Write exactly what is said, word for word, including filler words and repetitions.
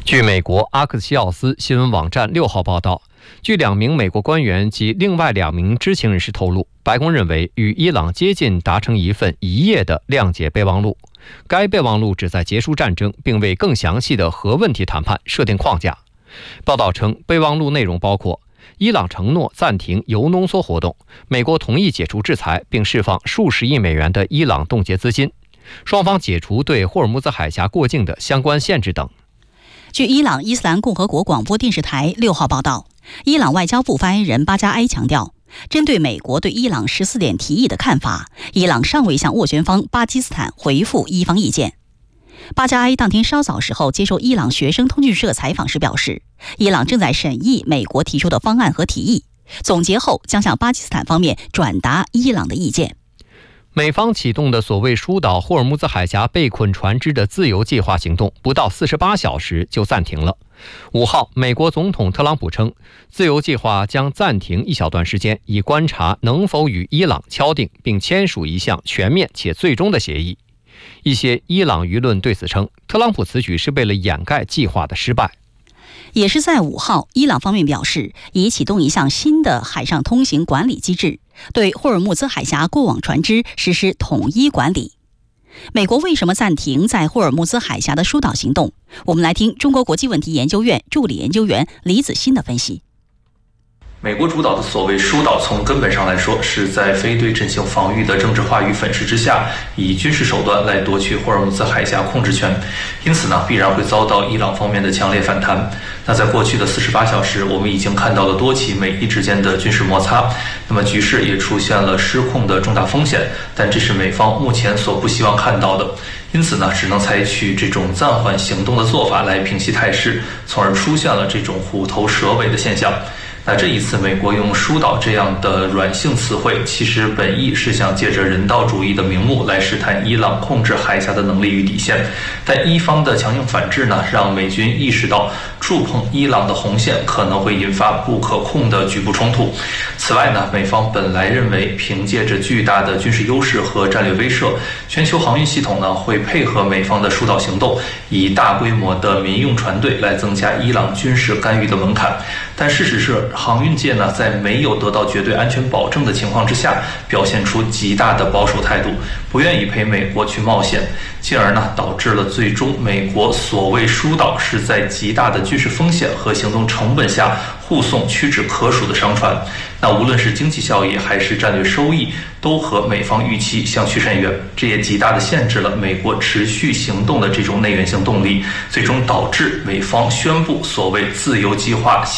据美国阿克西奥斯新闻网站六号报道，据两名美国官员及另外两名知情人士透露，白宫认为与伊朗接近达成一份一页的谅解备忘录。该备忘录旨在结束战争，并为更详细的核问题谈判设定框架。报道称，备忘录内容包括伊朗承诺暂停铀浓缩活动，美国同意解除制裁，并释放数十亿美元的伊朗冻结资金，双方解除对霍尔木兹海峡过境的相关限制等。 据伊朗伊斯兰共和国广播电视台六号报道，伊朗外交部发言人巴加埃强调，针对美国对伊朗十四点提议的看法，伊朗尚未向斡旋方巴基斯坦回复伊方意见。巴加埃当天稍早时候接受伊朗学生通讯社采访时表示，伊朗正在审议美国提出的方案和提议，总结后将向巴基斯坦方面转达伊朗的意见。 美方启动的所谓疏导霍尔木兹海峡被困船只的自由计划行动，不到四十八小时就暂停了。五号，美国总统特朗普称，自由计划将暂停一小段时间，以观察能否与伊朗敲定并签署一项全面且最终的协议。一些伊朗舆论对此称，特朗普此举是为了掩盖计划的失败。 也是在五号，伊朗方面表示已启动一项新的海上通行管理机制，对霍尔木兹海峡过往船只实施统一管理。美国为什么暂停在霍尔木兹海峡的疏导行动？我们来听中国国际问题研究院助理研究员李子欣的分析。 美国主导的所谓疏导，从根本上来说，是在非对称性防御的政治话语粉饰之下，以军事手段来夺取霍尔木兹海峡控制权。因此呢，必然会遭到伊朗方面的强烈反弹。那在过去的四十八小时，我们已经看到了多起美伊之间的军事摩擦，那么局势也出现了失控的重大风险。但这是美方目前所不希望看到的。因此呢，只能采取这种暂缓行动的做法来平息态势，从而出现了这种虎头蛇尾的现象。那这一次美国用疏导这样的软性词汇，其实本意是想借着人道主义的名目来试探伊朗控制海峡的能力与底线。但伊方的强硬反制呢，让美军意识到触碰伊朗的红线可能会引发不可控的局部冲突。此外呢，美方本来认为凭借着巨大的军事优势和战略威慑，全球航运系统呢会配合美方的疏导行动，以大规模的民用船队来增加伊朗军事干预的门槛。但事实是，航运界呢在没有得到绝对安全保证的情况之下，表现出极大的保守态度，不愿意陪美国去冒险，进而呢导致了最终美国所谓疏导是在极大的军事风险和行动成本下护送屈指可数的商船。那无论是经济效益还是战略收益，都和美方预期相去甚远，这也极大的限制了美国持续行动的这种内源性动力，最终导致美方宣布所谓自由计划